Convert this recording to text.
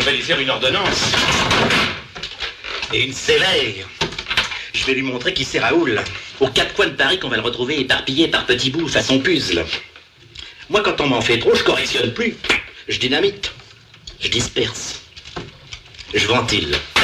va lui faire une ordonnance. Et une sévère. Je vais lui montrer qui c'est Raoul. Aux quatre coins de Paris qu'on va le retrouver éparpillé par petits bouts façon puzzle. Moi, quand on m'en fait trop, je correctionne plus. Je dynamite. Je disperse. Je ventile.